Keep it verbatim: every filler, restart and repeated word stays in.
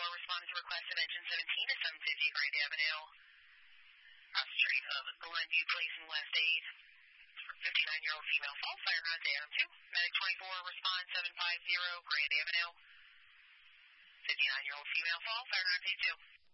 twenty-four responded to request of engine seventeen to seven fifty Grand Avenue. Across the street of Glenview Place in West eight. For fifty-nine-year-old female false fire on Day two. Medic twenty-four, respond seven fifty Grand Avenue. fifty-nine-year-old female false fire on Day two.